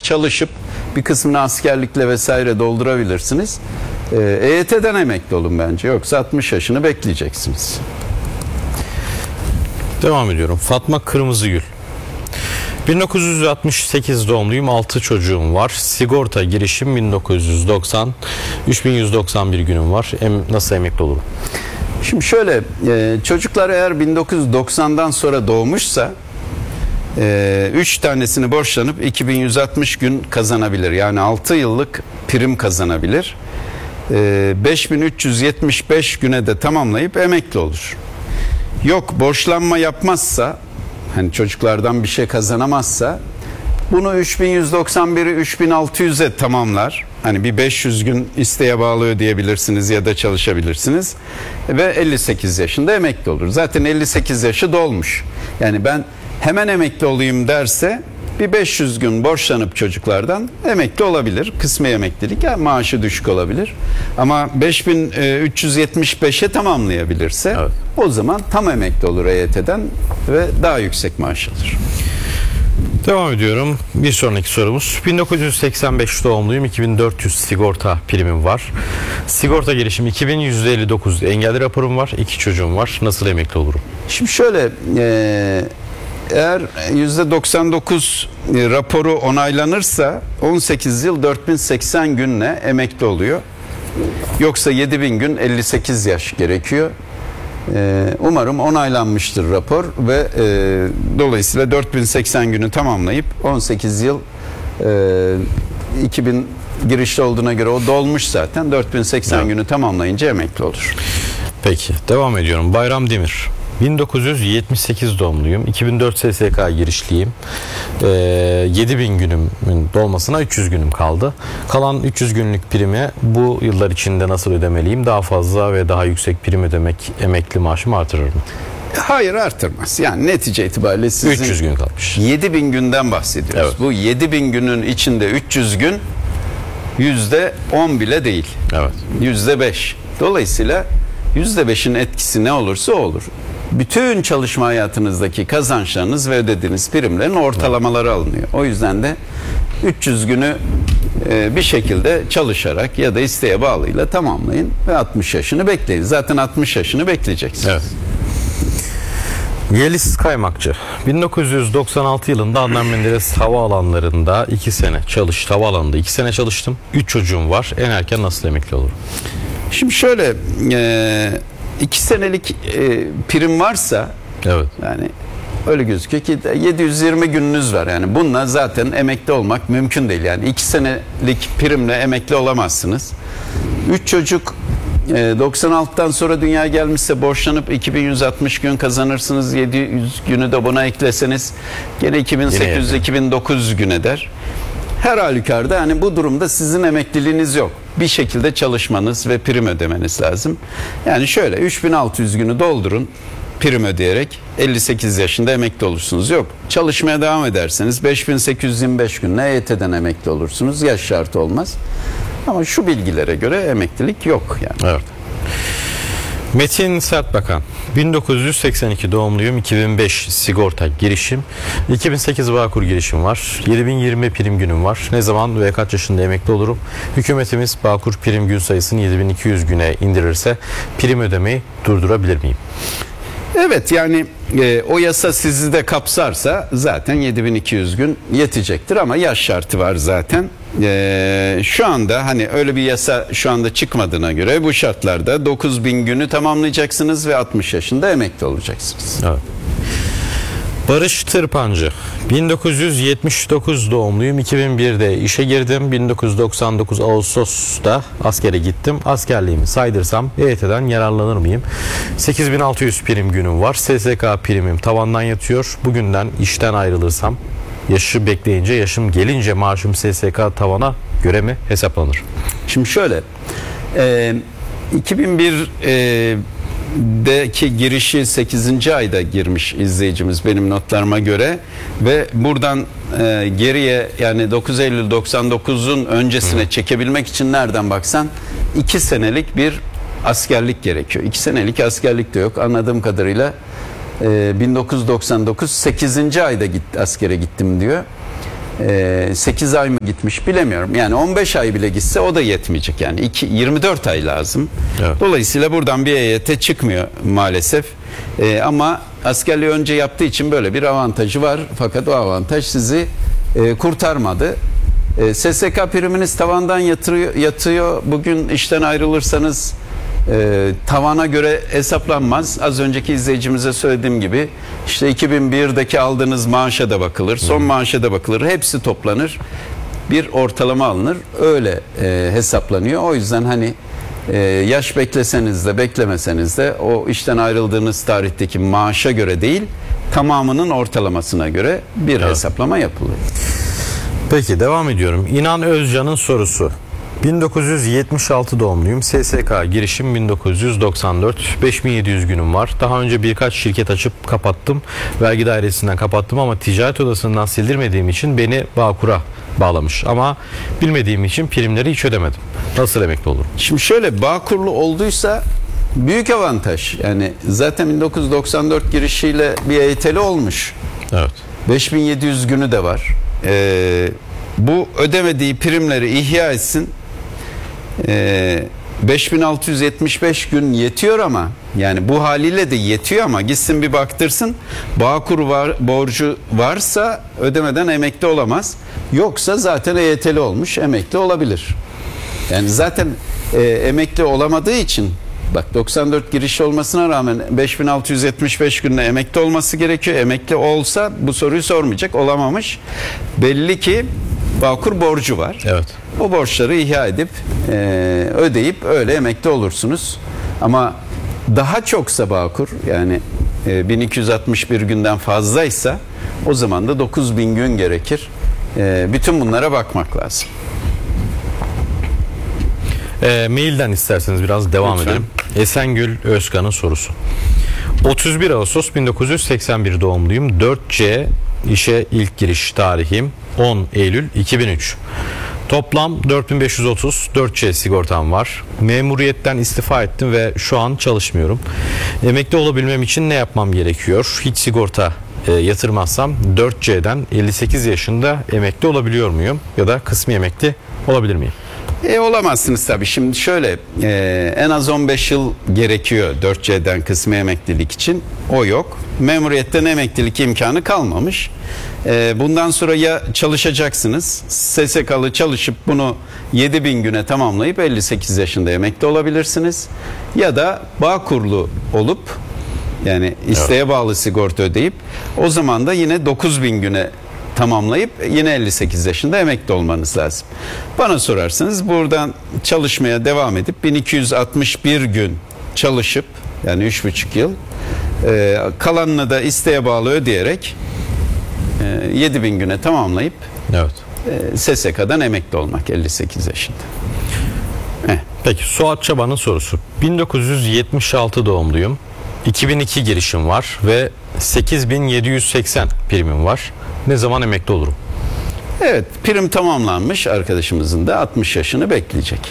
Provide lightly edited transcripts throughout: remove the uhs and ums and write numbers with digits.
çalışıp bir kısmını askerlikle vesaire doldurabilirsiniz. EYT'den emekli olun bence. Yoksa 60 yaşını bekleyeceksiniz. Devam ediyorum. Fatma Kırmızıgül. 1968 doğumluyum. 6 çocuğum var. Sigorta girişim 1990. 3191 günüm var. Nasıl emekli olurum? Şimdi şöyle, çocuklar eğer 1990'dan sonra doğmuşsa 3 tanesini borçlanıp 2160 gün kazanabilir. Yani 6 yıllık prim kazanabilir. 5375 güne de tamamlayıp emekli olur. Yok, borçlanma yapmazsa, hani çocuklardan bir şey kazanamazsa, bunu 3191'i 3600'e tamamlar. Hani bir 500 gün isteğe bağlı ödeyebilirsiniz ya da çalışabilirsiniz. Ve 58 yaşında emekli olur. Zaten 58 yaşı dolmuş. Yani ben hemen emekli olayım derse bir 500 gün borçlanıp çocuklardan emekli olabilir. Kısmi emeklilik, yani maaşı düşük olabilir. Ama 5375'e tamamlayabilirse evet, o zaman tam emekli olur EYT'den ve daha yüksek maaş alır. Devam ediyorum. Bir sonraki sorumuz. 1985 doğumluyum. 2400 sigorta primim var. Sigorta girişim 2159 engelli raporum var. 2 çocuğum var. Nasıl emekli olurum? Şimdi şöyle, eğer %99 raporu onaylanırsa 18 yıl 4080 günle emekli oluyor. Yoksa 7000 gün 58 yaş gerekiyor. Umarım onaylanmıştır rapor ve dolayısıyla 4080 günü tamamlayıp 18 yıl 2000 girişli olduğuna göre o dolmuş zaten. 4080 evet, günü tamamlayınca emekli olur. Peki, devam ediyorum. Bayram Demir. 1978 doğumluyum. 2004 SSK girişliyim. 7000 günümün dolmasına 300 günüm kaldı. Kalan 300 günlük primi bu yıllar içinde nasıl ödemeliyim? Daha fazla ve daha yüksek prim ödemek emekli maaşımı artırır mı? Hayır, artırmaz. Yani netice itibariyle sizin 300 gün kalmış. 7000 günden bahsediyoruz. Evet. Bu 7000 günün içinde 300 gün %10 bile değil. Evet. %5. Dolayısıyla %5'in etkisi ne olursa olur. Bütün çalışma hayatınızdaki kazançlarınız ve ödediğiniz primlerin ortalamaları alınıyor. O yüzden de 300 günü bir şekilde çalışarak ya da isteğe bağlıyla tamamlayın ve 60 yaşını bekleyin. Zaten 60 yaşını bekleyeceksiniz. Evet. Yeliz Kaymakçı. 1996 yılında Adnan Menderes havaalanlarında 2 sene havaalanında 2 sene çalıştım. 3 çocuğum var. En erken nasıl emekli olurum? Şimdi şöyle, 2 senelik prim varsa, evet, yani öyle gözüküyor ki 720 gününüz var. Yani bununla zaten emekli olmak mümkün değil. Yani 2 senelik primle emekli olamazsınız. 3 çocuk 96'dan sonra dünyaya gelmişse borçlanıp 2160 gün kazanırsınız. 700 günü de buna ekleseniz gene 2800-2009 gün eder. Her halükarda yani bu durumda sizin emekliliğiniz yok. Bir şekilde çalışmanız ve prim ödemeniz lazım. Yani şöyle 3600 günü doldurun prim ödeyerek 58 yaşında emekli olursunuz. Yok, çalışmaya devam ederseniz 5825 günle EYT'den emekli olursunuz. Yaş şartı olmaz. Ama şu bilgilere göre emeklilik yok yani. Evet. Metin Sertbakan. 1982 doğumluyum. 2005 sigorta girişim. 2008 Bağkur girişim var. 7020 prim günüm var. Ne zaman ve kaç yaşında emekli olurum? Hükümetimiz Bağkur prim gün sayısını 7200 güne indirirse prim ödemeyi durdurabilir miyim? Evet, yani o yasa sizi de kapsarsa zaten 7200 gün yetecektir ama yaş şartı var zaten. Şu anda hani öyle bir yasa şu anda çıkmadığına göre bu şartlarda 9000 günü tamamlayacaksınız ve 60 yaşında emekli olacaksınız. Evet. Barış Tırpancı. 1979 doğumluyum. 2001'de işe girdim. 1999 Ağustos'ta askere gittim. Askerliğimi saydırsam EYT'den yararlanır mıyım? 8600 prim günüm var. SSK primim tavandan yatıyor. Bugünden işten ayrılırsam yaşı bekleyince, yaşım gelince maaşım SSK tavana göre mi hesaplanır? Şimdi şöyle, 2001'deki girişi 8. ayda girmiş izleyicimiz benim notlarıma göre ve buradan geriye yani 9 Eylül 99'un öncesine çekebilmek için nereden baksan 2 senelik bir askerlik gerekiyor. 2 senelik askerlik de yok anladığım kadarıyla. 1999 8. ayda askere gittim diyor. 8 ay mı gitmiş bilemiyorum. Yani 15 ay bile gitse o da yetmeyecek. Yani 24 ay lazım. Evet. Dolayısıyla buradan bir EYT çıkmıyor maalesef. Ama askerliği önce yaptığı için böyle bir avantajı var. Fakat o avantaj sizi kurtarmadı. SSK priminiz tavandan yatıyor. Bugün işten ayrılırsanız tavana göre hesaplanmaz. Az önceki izleyicimize söylediğim gibi işte 2001'deki aldığınız maaşa da bakılır, son maaşa da bakılır. Hepsi toplanır. Bir ortalama alınır. Öyle hesaplanıyor. O yüzden hani yaş bekleseniz de beklemeseniz de o işten ayrıldığınız tarihteki maaşa göre değil, tamamının ortalamasına göre bir hesaplama yapılıyor. Peki devam ediyorum. İnan Özcan'ın sorusu. 1976 doğumluyum. SSK girişim 1994. 5700 günüm var. Daha önce birkaç şirket açıp kapattım. Vergi dairesinden kapattım ama ticaret odasından sildirmediğim için beni Bağkur'a bağlamış. Ama bilmediğim için primleri hiç ödemedim. Nasıl emekli olurum? Şimdi şöyle, Bağkurlu olduysa büyük avantaj. Yani zaten 1994 girişiyle bir EYT'li olmuş. Evet. 5700 günü de var. Bu ödemediği primleri ihya etsin. 5675 gün yetiyor ama yani bu haliyle de yetiyor ama gitsin bir baktırsın, Bağkur borcu varsa ödemeden emekli olamaz. Yoksa zaten EYT'li olmuş, emekli olabilir. Yani zaten emekli olamadığı için, bak 94 giriş olmasına rağmen 5675 günde emekli olması gerekiyor. Emekli olsa bu soruyu sormayacak, olamamış. Belli ki Bağkur borcu var. Evet. O borçları ihya edip ödeyip öyle emekli olursunuz. Ama daha çoksa Bağkur, yani 1261 günden fazlaysa o zaman da 9000 gün gerekir. Bütün bunlara bakmak lazım. Mailden isterseniz biraz devam Lütfen. edelim. Esengül Özkan'ın sorusu. 31 Ağustos 1981 doğumluyum. 4C işe ilk giriş tarihim 10 Eylül 2003. Toplam 4530 4C sigortam var. Memuriyetten istifa ettim ve şu an çalışmıyorum. Emekli olabilmem için ne yapmam gerekiyor? Hiç sigorta yatırmazsam 4C'den 58 yaşında emekli olabiliyor muyum? Ya da kısmi emekli olabilir miyim? Olamazsınız tabii. Şimdi şöyle, en az 15 yıl gerekiyor 4C'den kısmi emeklilik için. O yok. Memuriyetten emeklilik imkanı kalmamış. Bundan sonra ya çalışacaksınız, SSK'lı çalışıp bunu 7000 güne tamamlayıp 58 yaşında emekli olabilirsiniz. Ya da Bağkurlu olup, yani isteğe bağlı sigorta ödeyip o zaman da yine 9000 güne tamamlayıp yine 58 yaşında emekli olmanız lazım. Bana sorarsanız buradan çalışmaya devam edip 1261 gün çalışıp, yani 3,5 yıl, kalanını da isteğe bağlı ödeyerek 7000 güne tamamlayıp Evet. SSK'dan emekli olmak 58 yaşında. Peki Suat Çaban'ın sorusu. 1976 doğumluyum. 2002 girişim var ve 8780 primim var. Ne zaman emekli olurum? Evet, prim tamamlanmış arkadaşımızın da 60 yaşını bekleyecek.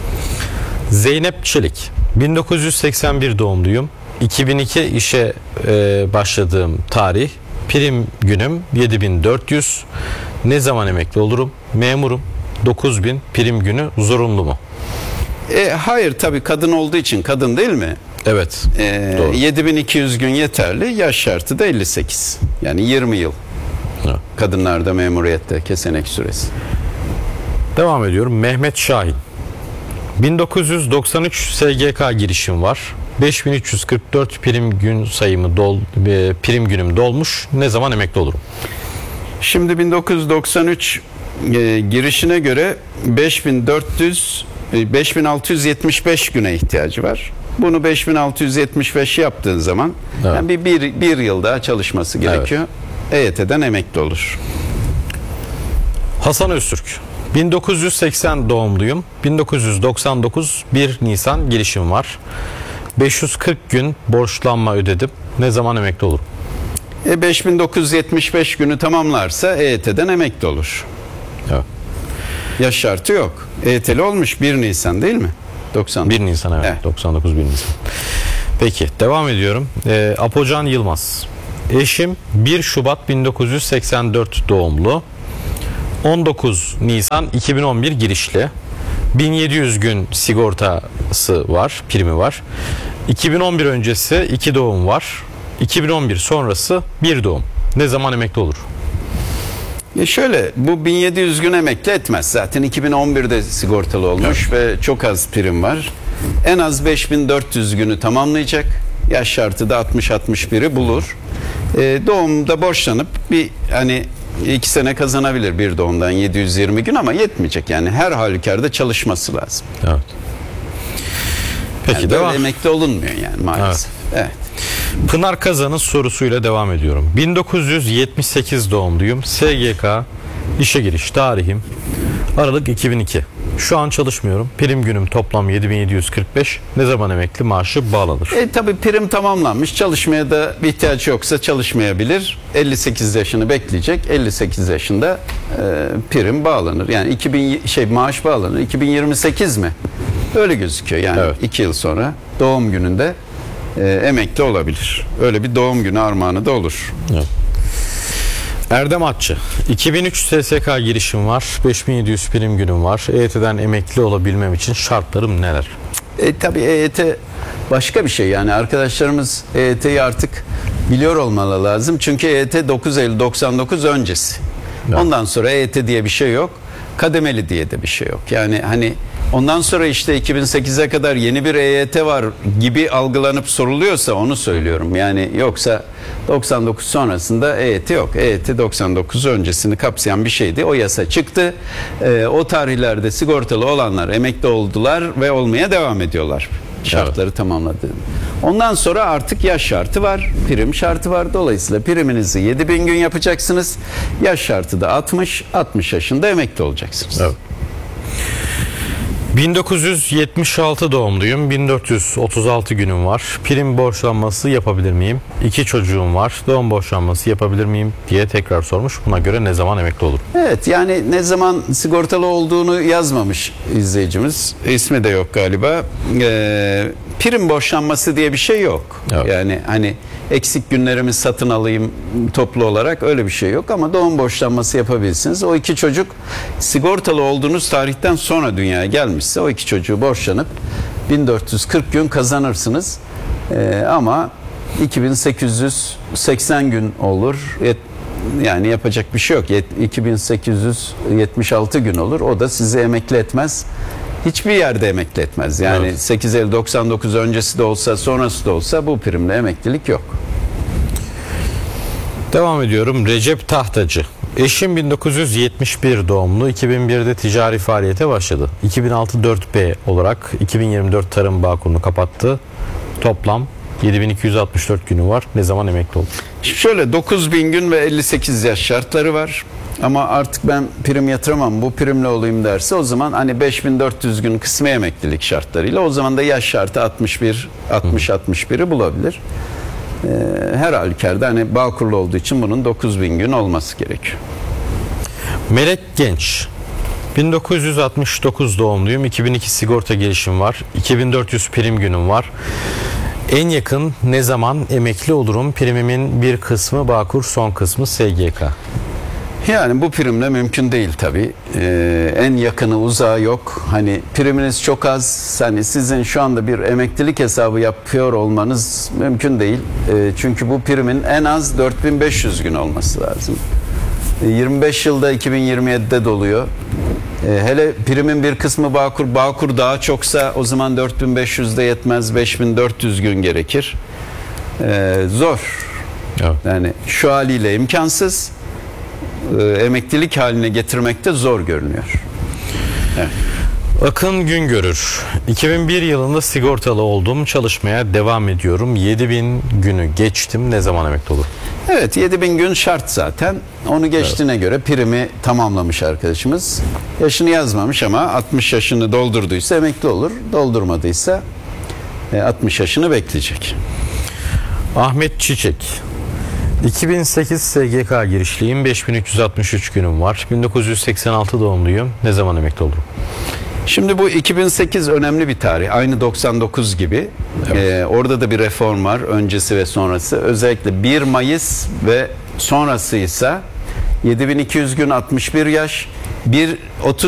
Zeynep Çelik. 1981 doğumluyum. 2002 işe başladığım tarih. Prim günüm 7400. Ne zaman emekli olurum? Memurum. 9000 prim günü zorunlu mu? Hayır, tabii kadın olduğu için, kadın değil mi? Evet. Doğru. 7200 gün yeterli. Yaş şartı da 58. Yani 20 yıl. Evet. Kadınlarda memuriyette kesenek süresi. Devam ediyorum. Mehmet Şahin. 1993 SGK girişim var. 5344 prim gün sayımı prim günüm dolmuş. Ne zaman emekli olurum? Şimdi 1993 girişine göre 5675 güne ihtiyacı var. Bunu 5675 yaptığın zaman, Evet. yani bir yıl daha çalışması gerekiyor. EYT'den emekli olur. Hasan Öztürk. 1980 doğumluyum. 1999 1 Nisan girişim var. 540 gün borçlanma ödedim. Ne zaman emekli olurum? 5975 günü tamamlarsa EYT'den emekli olur. Evet. Yaş şartı yok. EYT'li olmuş 1 Nisan değil mi? 90. 1 Nisan evet. Evet. 99 1 Nisan. Peki devam ediyorum. Apocan Yılmaz. Eşim 1 Şubat 1984 doğumlu. 19 Nisan 2011 girişli. 1700 gün sigortası var, primi var. 2011 öncesi 2 doğum var. 2011 sonrası 1 doğum. Ne zaman emekli olur? Şöyle, bu 1700 gün emekli etmez. Zaten 2011'de sigortalı olmuş ve çok az prim var. En az 5400 günü tamamlayacak. Yaş şartı da 60-61'i bulur. Doğumda borçlanıp bir 2 sene kazanabilir bir doğumdan 720 gün ama yetmeyecek. Yani her halükarda çalışması lazım. Evet. Peki Yani devam. böyle emekli olunmuyor yani maalesef. Evet. Pınar Kazan'ın sorusuyla devam ediyorum. 1978 doğumluyum. SGK işe giriş tarihim Aralık 2002. Şu an çalışmıyorum. Prim günüm toplam 7745. Ne zaman emekli maaşı bağlanır? Tabii prim tamamlanmış. Çalışmaya da bir ihtiyaç yoksa çalışmayabilir. 58 yaşını bekleyecek. 58 yaşında prim bağlanır. Yani maaş bağlanır. 2028 mi? Öyle gözüküyor. Yani Evet. 2 yıl sonra doğum gününde emekli olabilir. Öyle bir doğum günü armağanı da olur. Evet. Erdem Atçı. 2003 SSK girişim var. 5700 prim günüm var. EYT'den emekli olabilmem için şartlarım neler? Tabii EYT başka bir şey. Yani arkadaşlarımız EYT'yi artık biliyor olmalı lazım. Çünkü EYT 9 Eylül 99 öncesi. Evet. Ondan sonra EYT diye bir şey yok. Kademeli diye de bir şey yok. Yani ondan sonra işte 2008'e kadar yeni bir EYT var gibi algılanıp soruluyorsa onu söylüyorum. Yani yoksa 99 sonrasında EYT yok. EYT 99 öncesini kapsayan bir şeydi. O yasa çıktı. O tarihlerde sigortalı olanlar emekli oldular ve olmaya devam ediyorlar. Şartları tamamladı. Ondan sonra artık yaş şartı var, prim şartı var. Dolayısıyla priminizi 7000 gün yapacaksınız. Yaş şartı da 60 yaşında emekli olacaksınız. Evet. 1976 doğumluyum. 1436 günüm var. Prim borçlanması yapabilir miyim? 2 çocuğum var. Doğum borçlanması yapabilir miyim diye tekrar sormuş. Buna göre ne zaman emekli olur? Evet, yani ne zaman sigortalı olduğunu yazmamış izleyicimiz. İsmi de yok galiba. Prim borçlanması diye bir şey yok. Evet. Yani eksik günlerimi satın alayım toplu olarak öyle bir şey yok ama doğum borçlanması yapabilirsiniz. O 2 çocuk sigortalı olduğunuz tarihten sonra dünyaya gelmişse o 2 çocuğu borçlanıp 1440 gün kazanırsınız. Ama 2880 gün olur. Yani yapacak bir şey yok. 2876 gün olur. O da sizi emekli etmez. Hiçbir yerde emekli etmez. Yani Evet. 8 Eylül 99 öncesi de olsa sonrası da olsa bu primle emeklilik yok. Devam ediyorum. Recep Tahtacı. Eşim 1971 doğumlu. 2001'de ticari faaliyete başladı. 2006 4B olarak 2024 Tarım Bağkur'unu kapattı. Toplam 7264 günü var. Ne zaman emekli olur? Şimdi şöyle 9000 gün ve 58 yaş şartları var. Ama artık ben prim yatıramam, bu primle olayım derse o zaman 5400 gün kısmi emeklilik şartlarıyla o zaman da yaş şartı 60-61'i bulabilir. Her halükarda Bağkurlu olduğu için bunun 9000 gün olması gerekiyor. Melek Genç. 1969 doğumluyum. 2002 sigorta girişim var. 2400 prim günüm var. En yakın ne zaman emekli olurum? Primimin bir kısmı Bağkur, son kısmı SGK. Yani bu primle mümkün değil tabii. En yakını uzağı yok. Priminiz çok az. Sizin şu anda bir emeklilik hesabı yapıyor olmanız mümkün değil. Çünkü bu primin en az 4500 gün olması lazım. 25 yılda 2027'de doluyor. Hele primin bir kısmı Bağkur daha çoksa o zaman 4500'de yetmez, 5400 gün gerekir. Zor. Evet. Yani şu haliyle imkansız. Emeklilik haline getirmekte zor görünüyor. Evet. Akın Güngörür. 2001 yılında sigortalı oldum. Çalışmaya devam ediyorum. 7000 günü geçtim. Ne zaman emekli olur? Evet, 7000 gün şart zaten. Onu geçtiğine göre primi tamamlamış arkadaşımız. Yaşını yazmamış ama 60 yaşını doldurduysa emekli olur. Doldurmadıysa 60 yaşını bekleyecek. Ahmet Çiçek. 2008 SGK girişliyim. 5363 günüm var. 1986 doğumluyum. Ne zaman emekli olurum? Şimdi bu 2008 önemli bir tarih. Aynı 99 gibi. Evet. Orada da bir reform var. Öncesi ve sonrası. Özellikle 1 Mayıs ve sonrasıysa 7200 gün 61 yaş. 30